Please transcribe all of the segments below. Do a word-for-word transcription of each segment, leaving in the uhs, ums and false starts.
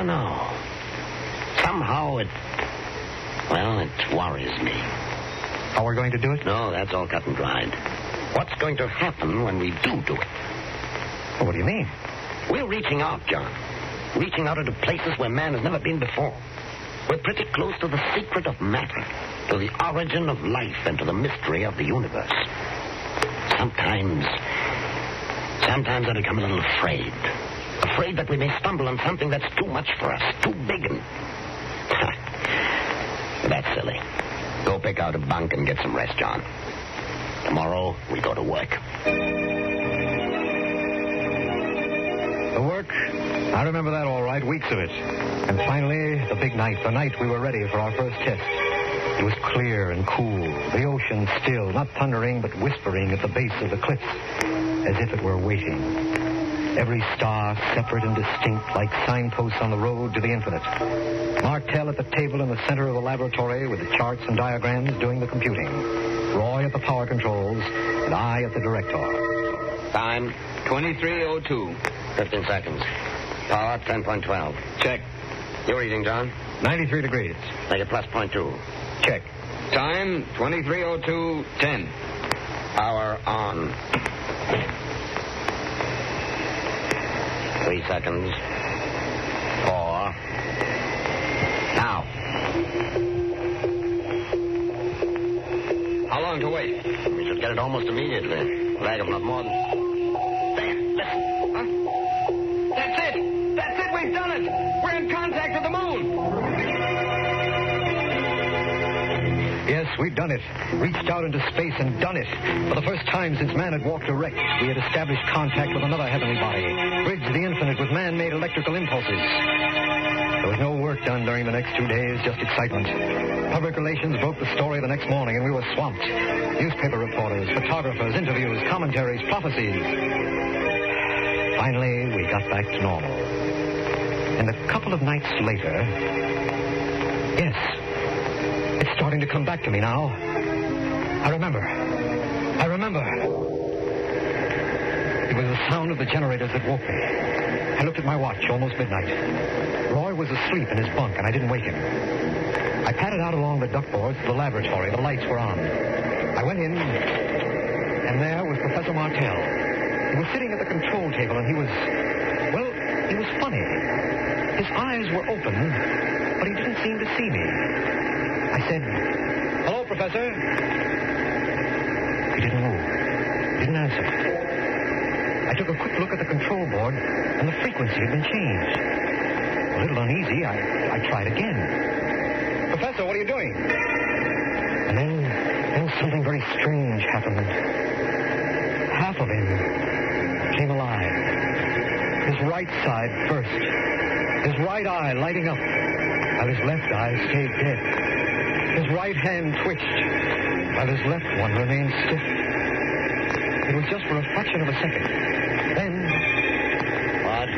don't know. Somehow it, well, it worries me. How we're going to do it? No, that's all cut and dried. What's going to happen when we do do it? Well, what do you mean? We're reaching out, John. Reaching out into places where man has never been before. We're pretty close to the secret of matter, to the origin of life, and to the mystery of the universe. Sometimes, sometimes I become a little afraid. Afraid that we may stumble on something that's too much for us, too big and... That's silly. Go pick out a bunk and get some rest, John. Tomorrow, we go to work. The work? I remember that all right, weeks of it. And finally, the big night, the night we were ready for our first test. It was clear and cool, the ocean still, not thundering, but whispering at the base of the cliffs, as if it were waiting. Every star separate and distinct, like signposts on the road to the infinite. Martel at the table in the center of the laboratory with the charts and diagrams doing the computing. Roy at the power controls, and I at the director. Time, twenty-three oh two. fifteen seconds. Power, ten point one two. Check. You're reading, John? ninety-three degrees. Make it plus point two. Check. Time, twenty-three oh two ten. Power on. Three seconds. Four. Now. How long to wait? We should get it almost immediately. Lag of not more than... There, listen. Huh? That's it! That's it! We've done it! We're in contact with the moon! Yes, we've done it. Reached out into space and done it. For the first time since man had walked erect, we had established contact with another heavenly body, bridged the infinite with man-made electrical impulses. There was no work done during the next two days, just excitement. Public relations broke the story the next morning, and we were swamped. Newspaper reporters, photographers, interviews, commentaries, prophecies. Finally, we got back to normal. And a couple of nights later... Yes, it's starting to come back to me now. I remember. I remember. It was the sound of the generators that woke me. I looked at my watch, almost midnight. Roy was asleep in his bunk, and I didn't wake him. I padded out along the duckboards to the laboratory. The lights were on. I went in, and there was Professor Martel. He was sitting at the control table, and he was... Well, he was funny. His eyes were open, but he didn't seem to see me. I said, "Hello, Professor." He didn't move. He didn't answer. I took a quick look at the control board, and the frequency had been changed. A little uneasy, I, I tried again. "Professor, what are you doing?" And then, then something very strange happened. Half of him came alive. His right side first. His right eye lighting up, while his left eye stayed dead. His right hand twitched, while his left one remained stiff. It was just for a fraction of a second. Then... What?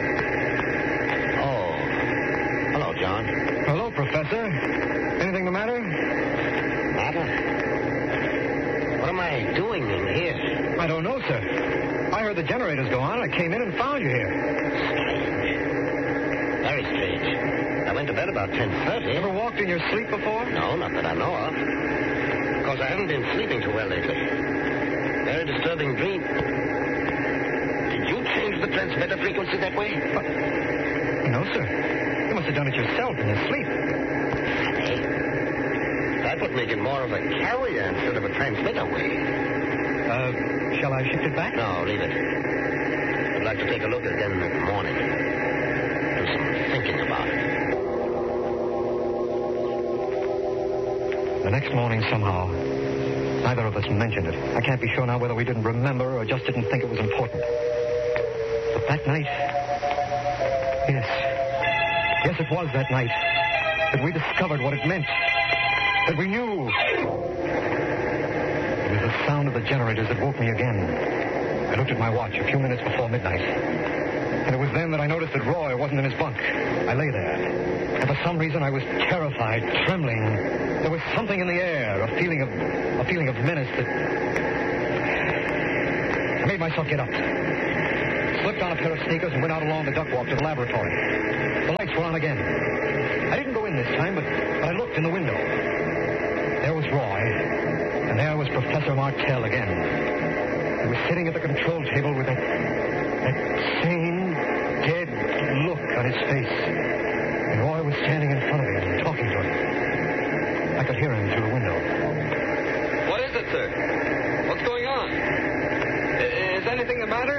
Oh. Hello, John. Hello, Professor. Anything the matter? Matter? What am I doing in here? I don't know, sir. I heard the generators go on, and I came in and found you here. Strange. Very strange. I went to bed about ten thirty. Ever walked in your sleep before? No, not that I know of. Of course, I haven't been sleeping too well lately. Very disturbing dream. Did you change the transmitter frequency that way? Uh, no, sir. You must have done it yourself in your sleep. Hey, that would make it more of a carrier instead of a transmitter wave. Uh, shall I shift it back? No, leave it. I'd like to take a look again in the morning. Do some thinking about it. The next morning, somehow, neither of us mentioned it. I can't be sure now whether we didn't remember or just didn't think it was important. But that night... Yes. Yes, it was that night that we discovered what it meant. That we knew. It was the sound of the generators that woke me again. I looked at my watch a few minutes before midnight. And it was then that I noticed that Roy wasn't in his bunk. I lay there. And for some reason I was terrified, trembling. There was something in the air, a feeling of a feeling of menace that... I made myself get up. Slipped on a pair of sneakers and went out along the duck walk to the laboratory. The lights were were on again. I didn't go in this time, but, but I looked in the window. There was Roy, and there was Professor Martell again. He was sitting at the control table with that, that same dead look on his face. And Roy was standing in front of him, talking to him. I could hear him through the window. What is it, sir? What's going on? I- Is anything the matter?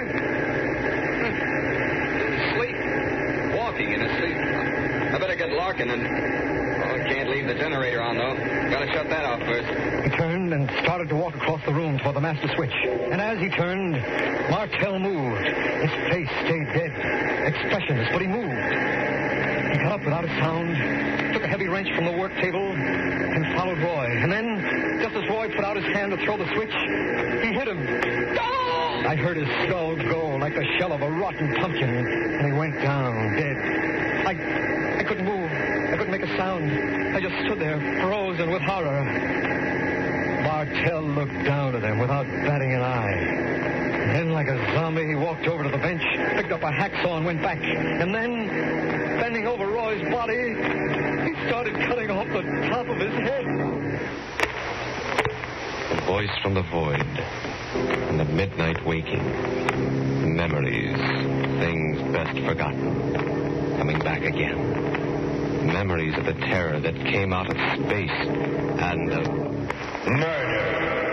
Sleep. Walking in his sleep. I better get Larkin and... Oh, I can't leave the generator on, though. Gotta shut that off first. He turned and started to walk across the room toward the master switch. And as he turned, Martell moved. His face stayed dead, expressionless, but he moved. He got up without a sound, took a heavy wrench from the work table, and followed Roy. And then, just as Roy put out his hand to throw the switch, he hit him. Oh! I heard his skull go like the shell of a rotten pumpkin, and he went down, dead. I, I couldn't move. I couldn't make a sound. I just stood there, frozen with horror. Martell looked down at him without batting an eye. And then, like a zombie, he walked over to the bench, picked up a hacksaw, and went back. And then, bending over Roy's body, he started cutting off the top of his head. The voice from the void, and the midnight waking. Memories, things best forgotten, coming back again. Memories of the terror that came out of space and of murder.